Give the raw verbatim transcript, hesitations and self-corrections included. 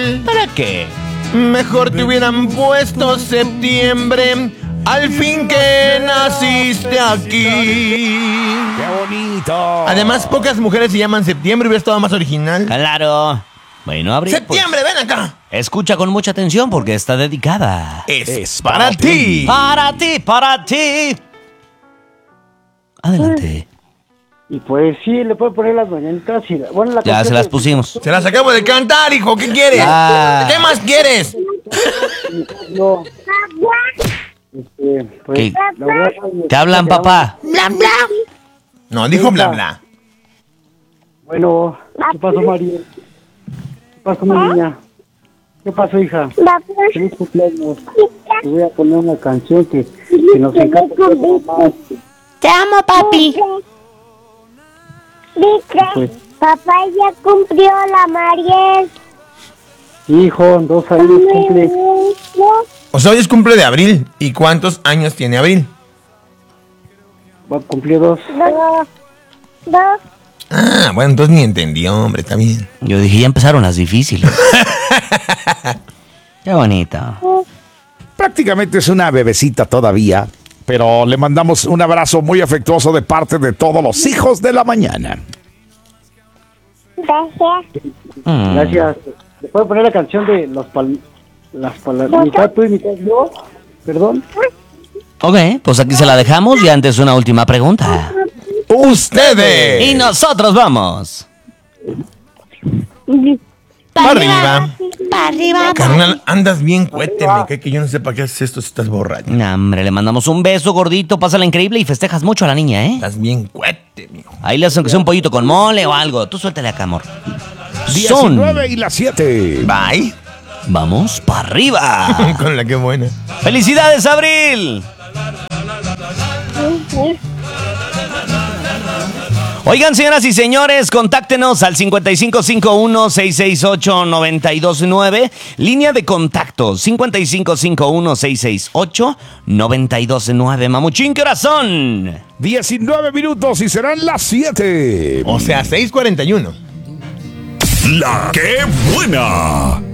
abril. ¿Para qué? Mejor te hubieran puesto septiembre, al fin que naciste aquí. ¡Qué bonito! Además, pocas mujeres se llaman septiembre, hubiera estado más original. Claro. Bueno, Abril, ¡Septiembre, pues, ven acá! escucha con mucha atención porque está dedicada. Es, Es para, para ti. ti. Para ti, para ti. Adelante. Y pues sí, le puedo poner las mañanitas y la- bueno, la Ya canción se las de- pusimos. Se las acabo de cantar, hijo. ¿Qué quieres? Ah. ¿Qué más quieres? No. Este, pues, ¿Qué? la verdad, ¿Te hablan, papá? Bla, bla. No, dijo bla, bla. Bueno, ¿qué pasó, María? ¿Qué pasó, mi niña? ¿Qué pasó, hija? Feliz cumpleaños. Te voy a poner una canción que, que nos encanta. Te amo, papi. Pues, Papá ya cumplió la Mariel. hijo, en dos años cumple. O sea, hoy es cumple de abril. ¿Y cuántos años tiene abril? Va a cumplir dos. Dos. Dos. Ah, bueno, entonces ni entendió, hombre, está bien. Yo dije, ya empezaron las difíciles. Qué bonita. Prácticamente es una bebecita todavía, pero le mandamos un abrazo muy afectuoso de parte de todos los hijos de la mañana. Gracias. Mm. Gracias. ¿Le puedo poner la canción de los pal... las palabras? Mitad tú y mitad yo. Perdón. Ok, pues aquí se la dejamos y antes una última pregunta. ¡Ustedes! Y nosotros vamos. Para arriba. Para arriba. Carnal, andas bien cuete, me cae que yo no sé para qué haces esto si estás borracho. Nah, hombre, le mandamos un beso gordito, pásala increíble y festejas mucho a la niña, ¿eh? Estás bien cuete, mijo. Ahí le hacen que sea un pollito con mole o algo. Tú suéltale acá, amor. Son. diecinueve y las siete. Bye. Vamos para arriba. Con la que buena. ¡Felicidades, Abril! Oigan, señoras y señores, contáctenos al cincuenta y cinco cincuenta y uno, seiscientos sesenta y ocho, noventa y dos nueve. Línea de contacto cincuenta y cinco cincuenta y uno, seiscientos sesenta y ocho, noventa y dos nueve. Mamuchín, ¿qué horas son? diecinueve minutos y serán las siete. O sea, seis cuarenta y uno. La que buena.